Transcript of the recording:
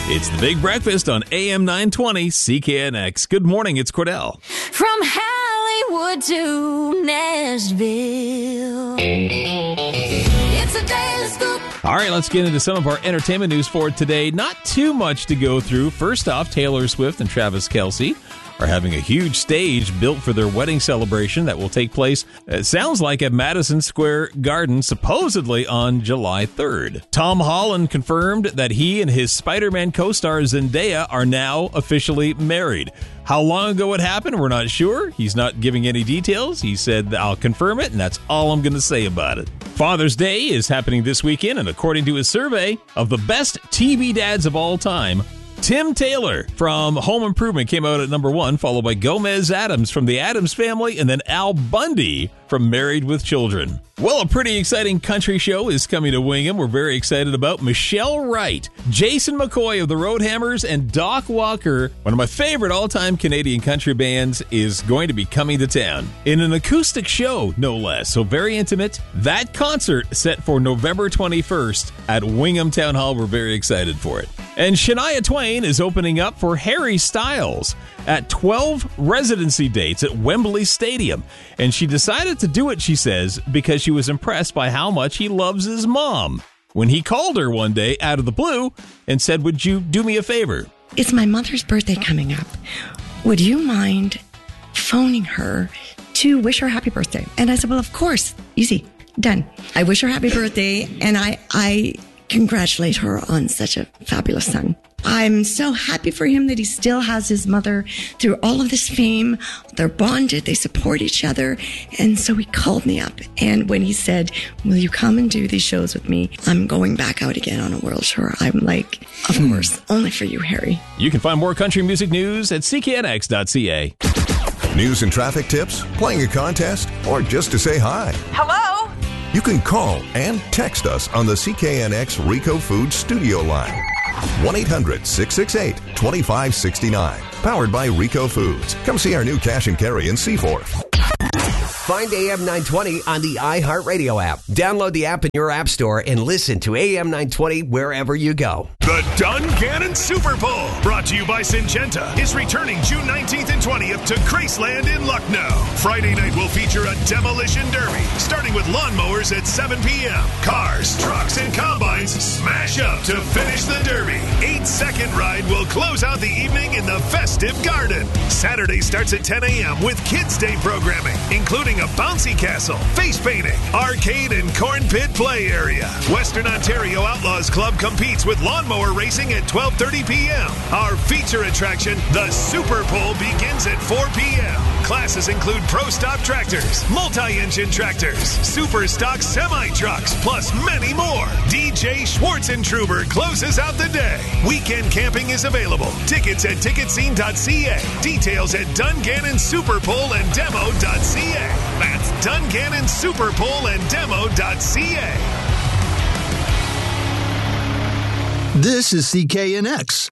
It's the Big Breakfast on AM 920 CKNX. Good morning, it's Cordell. From Hollywood to Nashville, it's a daily scoop. All right, let's get into some of our entertainment news for today. Not too much to go through. First off, Taylor Swift and Travis Kelce are having a huge stage built for their wedding celebration that will take place, it sounds like, at Madison Square Garden, supposedly on July 3rd. Tom Holland confirmed that he and his Spider-Man co-star Zendaya are now officially married. How long ago it happened, we're not sure. He's not giving any details. He said, I'll confirm it, and that's all I'm going to say about it. Father's Day is happening this weekend, and according to his survey of the best TV dads of all time, Tim Taylor from Home Improvement came out at number 1, followed by Gomez Addams from The Addams Family, and then Al Bundy from Married with Children. Well, a pretty exciting country show is coming to Wingham. We're very excited about Michelle Wright, Jason McCoy of the Roadhammers, and Doc Walker, one of my favorite all-time Canadian country bands, is going to be coming to town in an acoustic show, no less. So very intimate. That concert set for November 21st at Wingham Town Hall. We're very excited for it. And Shania Twain is opening up for Harry Styles at 12 residency dates at Wembley Stadium. And she decided to do it, she says, because she was impressed by how much he loves his mom. When he called her one day out of the blue and said, would you do me a favor? It's my mother's birthday coming up. Would you mind phoning her to wish her happy birthday? And I said, well, of course. Easy. Done. I wish her happy birthday, and I congratulate her on such a fabulous son. I'm so happy for him that he still has his mother through all of this fame. They're bonded. They support each other. And so he called me up. And when he said, will you come and do these shows with me? I'm going back out again on a world tour. I'm like, of course, only for you, Harry. You can find more country music news at cknx.ca. News and traffic tips, playing a contest, or just to say hi. Hello? You can call and text us on the CKNX Rico Foods studio line. 1-800-668-2569. Powered by Rico Foods. Come see our new cash and carry in Seaforth. Find AM 920 on the iHeartRadio app. Download the app in your app store and listen to AM 920 wherever you go. The Dungannon Super Bowl, brought to you by Syngenta, is returning June 19th and 20th to Graceland in Lucknow. Friday night will feature a demolition derby, starting with lawnmowers at 7 p.m. Cars, trucks, and combines smash up to finish the derby. 8-second ride will close out the evening in the festive garden. Saturday starts at 10 a.m. with Kids Day programming, including a bouncy castle, face painting, arcade, and corn pit play area. Western Ontario Outlaws Club competes with lawnmower racing at 12:30 p.m. Our feature attraction, the Super Bowl, begins at 4 p.m. Classes include Pro Stop tractors, multi-engine tractors, super stock semi-trucks, plus many more. DJ Schwartzentruber closes out the day. Weekend camping is available. Tickets at ticketscene.ca. Details at Dungannon Superpole and Demo.ca. That's Dungannon Superpole and Demo.ca. This is CKNX.